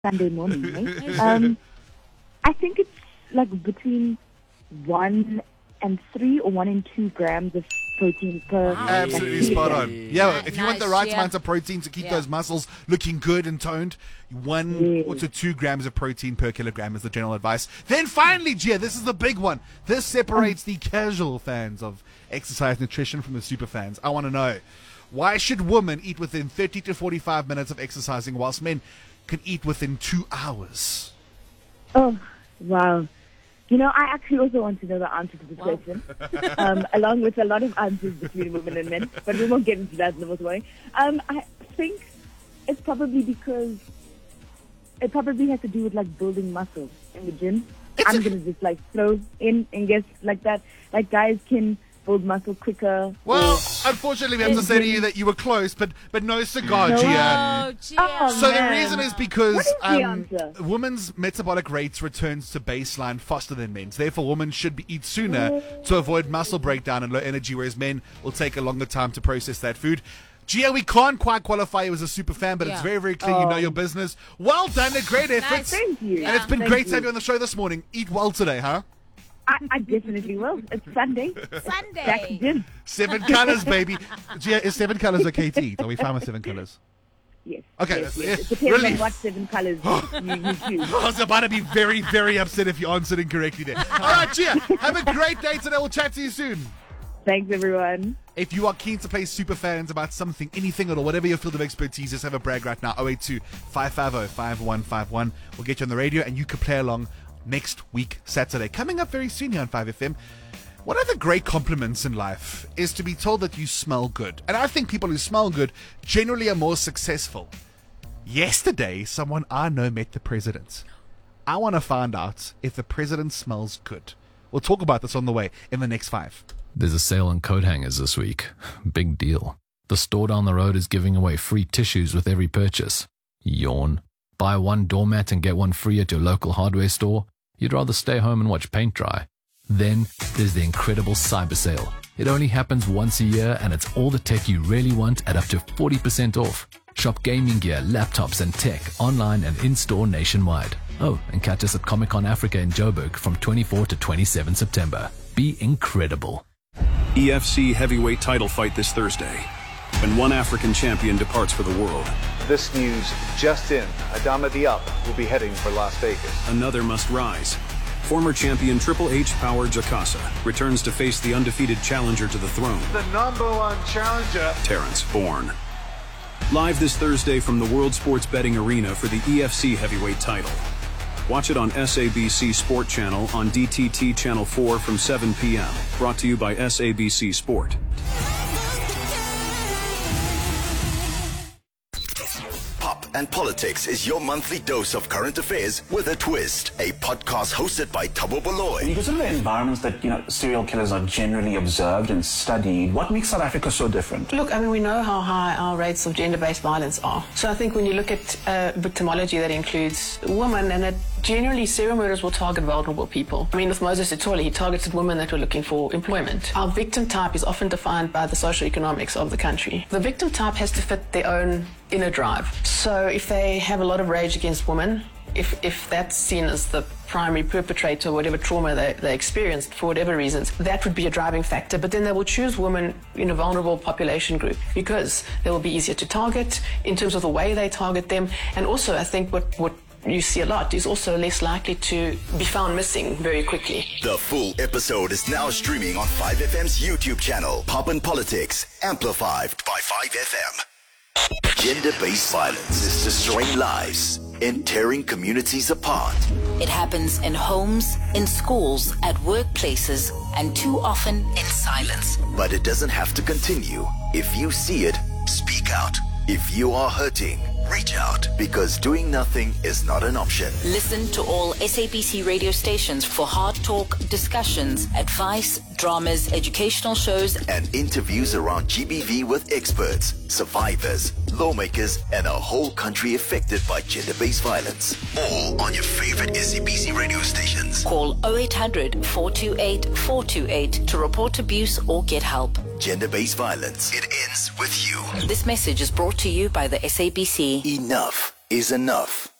Sunday morning, right? I think it's like between 1 and 3 or 1 and 2 grams of protein per. Absolutely spot on. Yeah, if you want the right Nice, amount of protein to keep those muscles looking good and toned, 1 or to 2 grams of protein per kilogram is the general advice. Then finally, Gia, this is the big one. This separates the casual fans of exercise nutrition from the super fans. I want to know, why should women eat within 30 to 45 minutes of exercising whilst men can eat within 2 hours? Oh, wow. You know, I actually also want to know the answer to this question, along with a lot of answers between women and men, but we won't get into that in the most morning. I think it's probably because it probably has to do with, like, building muscle in the gym. I'm going to just, like, throw in and guess like that. Like, guys can build muscle quicker. Well, unfortunately, we have to say to you that you were close, but no cigar, Gia. Oh, Gia. So the reason is because What is the answer? women's metabolic rates returns to baseline faster than men's. Therefore, women should eat sooner to avoid muscle breakdown and low energy, whereas men will take a longer time to process that food. Gia, we can't quite qualify you as a super fan, but it's very, very clear you know your business. Well done, a great effort. Nice. Thank you. And it's been Thank great to you. have you on the show this morning. Eat well today, huh? I definitely will. It's Sunday. Back to Sunday. gym. 7 colors, baby. Gia, is 7 colors okay to eat? Are we fine with 7 colors? Yes. Okay, Yes, that's- yes. It yeah, depends really. on what 7 colors you choose. I was about to be very, very upset if you answered incorrectly there. All right, Gia, have a great day today. We'll chat to you soon. Thanks, everyone. If you are keen to play super fans about something, anything at all, whatever your field of expertise is, have a brag right now. 082-550-5151. We'll get you on the radio and you can play along next week, Saturday. Coming up very soon here on 5FM. One of the great compliments in life is to be told that you smell good. And I think people who smell good generally are more successful. Yesterday, someone I know met the president. I want to find out if the president smells good. We'll talk about this on the way in the next 5. There's a sale on coat hangers this week. Big deal. The store down the road is giving away free tissues with every purchase. Yawn. Buy one doormat and get one free at your local hardware store? You'd rather stay home and watch paint dry. Then there's the incredible cyber sale. It only happens once a year and it's all the tech you really want at up to 40% off. Shop gaming gear, laptops and tech online and in-store nationwide. Oh, and catch us at Comic-Con Africa in Joburg from 24 to 27 September. Be incredible. EFC heavyweight title fight this Thursday, when one African champion departs for the world. This news just in. Adama Diop will be heading for Las Vegas. Another must rise. Former champion Triple H Power Jakasa returns to face the undefeated challenger to the throne, The #1 challenger. Terrence Bourne. Live this Thursday from the World Sports Betting Arena for the EFC heavyweight title. Watch it on SABC Sport Channel on DTT Channel 4 from 7 p.m. Brought to you by SABC Sport. Pop and Politics is your monthly dose of current affairs with a twist. A podcast hosted by Thabo When Baloy. you consider the environments that, serial killers are generally observed and studied, what makes South Africa so different? Look, we know how high our rates of gender-based violence are. So I think when you look at victimology, that includes women, and generally serial murderers will target vulnerable people. With Moses Etoli, he targeted women that were looking for employment. Our victim type is often defined by the socioeconomics of the country. The victim type has to fit their own inner drive. So if they have a lot of rage against women, if that's seen as the primary perpetrator, whatever trauma they experienced for whatever reasons, that would be a driving factor. But then they will choose women in a vulnerable population group because they will be easier to target in terms of the way they target them. And also, I think what you see a lot is also less likely to be found missing very quickly. The full episode is now streaming on 5FM's YouTube channel. Pop and Politics, amplified by 5FM. Gender-based violence is destroying lives and tearing communities apart. It happens in homes, in schools, at workplaces, and too often in silence. But it doesn't have to continue. If you see it, speak out. If you are hurting, reach out, because doing nothing is not an option. Listen to all SABC radio stations for hard talk, discussions, advice, dramas, educational shows, and interviews around GBV with experts, survivors, lawmakers, and a whole country affected by gender-based violence. All on your favorite SABC radio stations. Call 0800 428 428 to report abuse or get help. Gender-based violence. It ends with you. This message is brought to you by the SABC. Enough is enough.